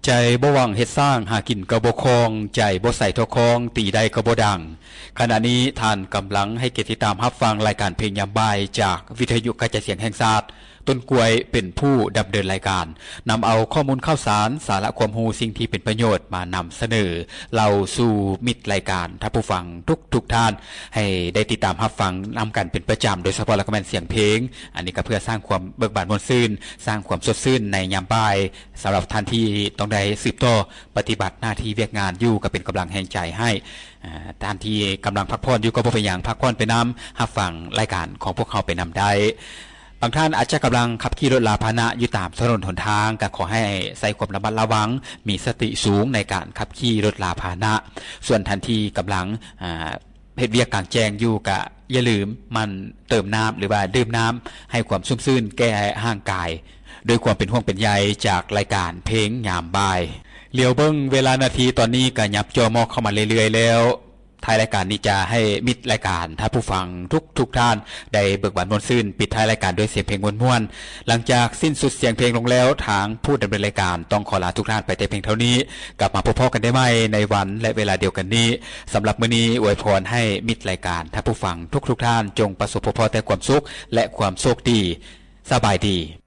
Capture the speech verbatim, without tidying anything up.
ใจบ่หวังเฮ็ดสร้างหากินกระบ่คองใจบ่ใส่ทอคองตีใดกระบ่ดังขณะนี้ท่านกำลังให้เกียรติตามรับฟังรายการเพลงยามบ่ายจากวิทยุกระจายเสียงแห่งชาติต้นกล้วยเป็นผู้ดำเนินรายการนำเอาข้อมูลข่าวสารสาระความรู้สิ่งที่เป็นประโยชน์มานำเสนอเราสู่มิตรรายการท่านผู้ฟังทุกทุกท่านให้ได้ติดตามรับฟังนำกันเป็นประจำโดยเฉพาะละก็แม่นเสียงเพลงอันนี้ก็เพื่อสร้างความเบิกบานม่วนซื่นสร้างความสดชื่นในยามบ่ายสำหรับท่านที่ต้องได้สืบต่อปฏิบัติหน้าที่เวียกงานอยู่ก็เป็นกำลังแห่งใจให้ท่านที่กำลังพักผ่อนอยู่ก็บ่เป็นหยังพักผ่อนไปนำรับฟังรายการของพวกเขาไปนำได้บางท่านอาจจะกำลังขับขี่รถลาพาหนะอยู่ตามถนนหนทางก็ขอให้ใส่ความระมัดระวังมีสติสูงในการขับขี่รถลาพาหนะส่วนท่านที่กำลังเฮ็ดเวียกกลางแจ้งอยู่ก็อย่าลืมมันเติมน้ำหรือว่าดื่มน้ำให้ความชุ่มชื่นแก่ร่างกายโดยความเป็นห่วงเป็นใยจากรายการเพลงยามบ่ายเลี้ยวเบิ่งเวลานาทีตอนนี้ก็ยับจอมอเข้ามาเรื่อยๆแล้วท้ายรายการนี้จะให้มิตรรายการท่านผู้ฟังทุกทุกท่านได้เบิกบานม่วนซื่นปิดท้ายรายการด้วยเสียงเพลงม่วนๆหลังจากสิ้นสุดเสียงเพลงลงแล้วทางผู้ดำเนินรายการต้องขอลาทุกท่านไปแต่เพียงเท่านี้กลับมาพบกันได้ใหม่ในวันและเวลาเดียวกันนี้สำหรับมื้อนี้อวยพรให้มิตรรายการท่านผู้ฟังทุกทุกท่านจงประสบพบแต่ความสุขและความโชคดีสบายดี